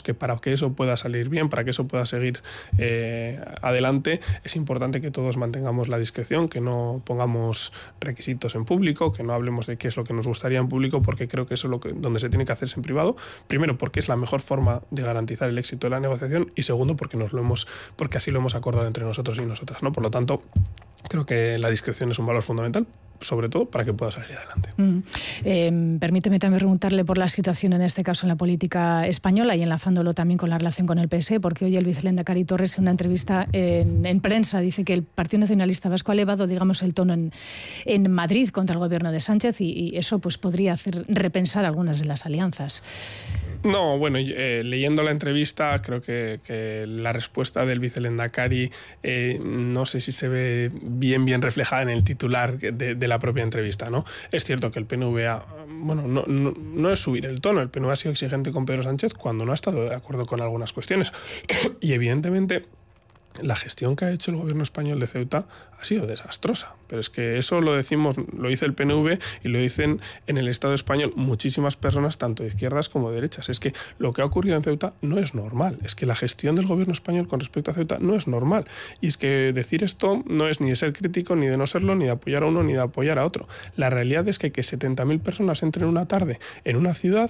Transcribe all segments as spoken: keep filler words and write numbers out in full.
que para que eso pueda salir bien, para que eso pueda seguir eh, adelante, es importante que todos mantengamos la discreción, que no pongamos requisitos en público, que no hablemos de qué es lo que nos gustaría en público, porque creo que eso es lo que, donde se tiene que hacerse en privado. Primero, porque es la mejor forma de garantizar el éxito de la negociación, y segundo, porque nos lo hemos, porque así lo hemos acordado entre nosotros y nosotras, ¿no? Por lo tanto, creo que la discreción es un valor fundamental, sobre todo para que pueda salir adelante. Mm. Eh, permíteme también preguntarle por la situación en este caso en la política española y enlazándolo también con la relación con el P S E, porque hoy el vicelehendakari Torres en una entrevista en, en prensa dice que el Partido Nacionalista Vasco ha elevado, digamos, el tono en, en Madrid contra el gobierno de Sánchez y, y eso pues podría hacer repensar algunas de las alianzas. No, bueno, eh, leyendo la entrevista creo que, que la respuesta del vicelehendakari eh, no sé si se ve bien bien reflejada en el titular de, de la propia entrevista, ¿no? Es cierto que el P N V ha, bueno, no, no, no es subir el tono, el P N V ha sido exigente con Pedro Sánchez cuando no ha estado de acuerdo con algunas cuestiones y evidentemente la gestión que ha hecho el gobierno español de Ceuta ha sido desastrosa. Pero es que eso lo decimos, lo dice el P N V y lo dicen en el Estado español muchísimas personas, tanto de izquierdas como de derechas. Es que lo que ha ocurrido en Ceuta no es normal. Es que la gestión del gobierno español con respecto a Ceuta no es normal. Y es que decir esto no es ni de ser crítico, ni de no serlo, ni de apoyar a uno, ni de apoyar a otro. La realidad es que que setenta mil personas entren una tarde en una ciudad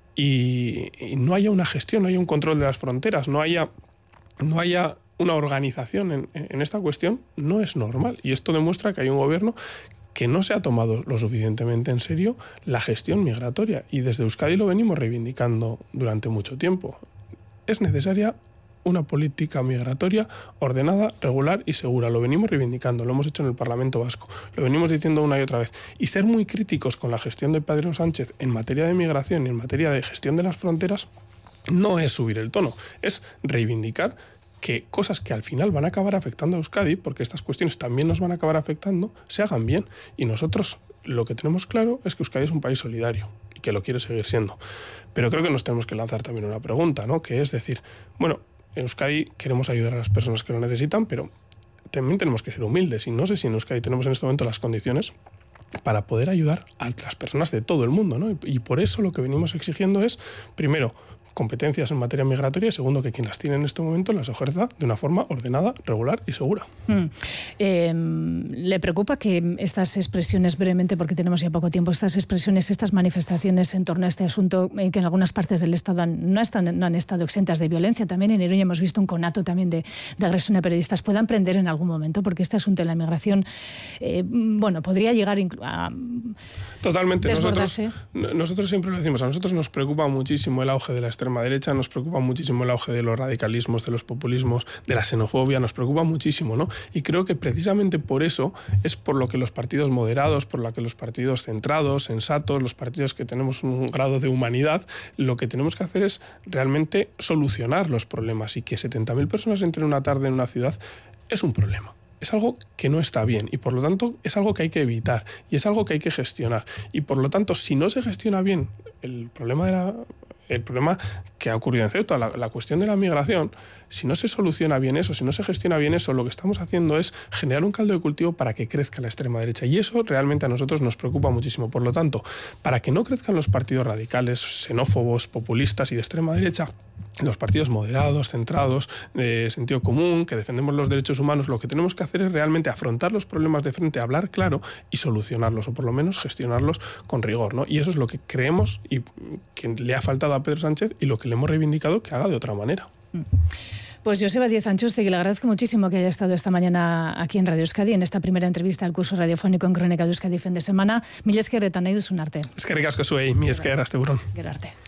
y, y no haya una gestión, no haya un control de las fronteras, no haya... No haya una organización en, en esta cuestión, no es normal. Y esto demuestra que hay un gobierno que no se ha tomado lo suficientemente en serio la gestión migratoria. Y desde Euskadi lo venimos reivindicando durante mucho tiempo. Es necesaria una política migratoria ordenada, regular y segura. Lo venimos reivindicando, lo hemos hecho en el Parlamento Vasco, lo venimos diciendo una y otra vez. Y ser muy críticos con la gestión de Pedro Sánchez en materia de migración y en materia de gestión de las fronteras no es subir el tono, es reivindicar que cosas que al final van a acabar afectando a Euskadi, porque estas cuestiones también nos van a acabar afectando, se hagan bien. Y nosotros lo que tenemos claro es que Euskadi es un país solidario y que lo quiere seguir siendo. Pero creo que nos tenemos que lanzar también una pregunta, ¿no? Que es decir, bueno, en Euskadi queremos ayudar a las personas que lo necesitan, pero también tenemos que ser humildes. Y no sé si en Euskadi tenemos en este momento las condiciones para poder ayudar a las personas de todo el mundo, ¿no? Y por eso lo que venimos exigiendo es, primero, competencias en materia migratoria y segundo, que quien las tiene en este momento las ejerza de una forma ordenada, regular y segura. Mm. Eh, ¿Le preocupa que estas expresiones, brevemente, porque tenemos ya poco tiempo, estas expresiones, estas manifestaciones en torno a este asunto, eh, que en algunas partes del Estado han, no, están, no han estado exentas de violencia? También en Iruña hemos visto un conato también de, de agresión a periodistas. ¿Puedan prender en algún momento? Porque este asunto de la migración, eh, bueno, podría llegar a Totalmente. desbordarse. Nosotros, nosotros siempre lo decimos, a nosotros nos preocupa muchísimo el auge de la extrema derecha, nos preocupa muchísimo el auge de los radicalismos, de los populismos, de la xenofobia, nos preocupa muchísimo, ¿no? Y creo que precisamente por eso es por lo que los partidos moderados, por lo que los partidos centrados, sensatos, los partidos que tenemos un grado de humanidad, lo que tenemos que hacer es realmente solucionar los problemas, y que setenta mil personas entren una tarde en una ciudad es un problema. Es algo que no está bien y por lo tanto es algo que hay que evitar y es algo que hay que gestionar. Y por lo tanto, si no se gestiona bien el problema de la... el problema que ha ocurrido en Ceuta, la, la cuestión de la migración, si no se soluciona bien eso, si no se gestiona bien eso, lo que estamos haciendo es generar un caldo de cultivo para que crezca la extrema derecha. Y eso realmente a nosotros nos preocupa muchísimo. Por lo tanto, para que no crezcan los partidos radicales, xenófobos, populistas y de extrema derecha, los partidos moderados, centrados, de sentido común, que defendemos los derechos humanos, lo que tenemos que hacer es realmente afrontar los problemas de frente, hablar claro y solucionarlos, o por lo menos gestionarlos con rigor, ¿no? Y eso es lo que creemos y que le ha faltado a Pedro Sánchez y lo que le hemos reivindicado que haga de otra manera. Pues Joseba Díez Antxustegi, le agradezco muchísimo que haya estado esta mañana aquí en Radio Euskadi, en esta primera entrevista al curso radiofónico en Crónica de Euskadi fin de semana. Mila esker eta nahi duzun arte. Eskerrik asko zuei, mi esker, asteburon. Gero arte.